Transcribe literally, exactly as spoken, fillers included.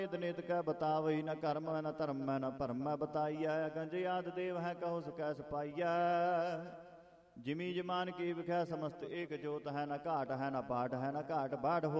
नित कै बतावई, न कर्म है न धर्म है न भरम है बताइया। गंज आद देव है कहो सकै सपाइया। जिमी जमान की विखै समस्त एक जोत है, न घाट है न पाठ है न घाट बाढ़ हो